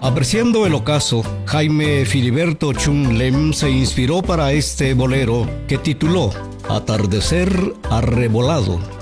Apreciando el ocaso, Jaime Filiberto Chung Lem se inspiró para este bolero que tituló Atardecer Arrebolado.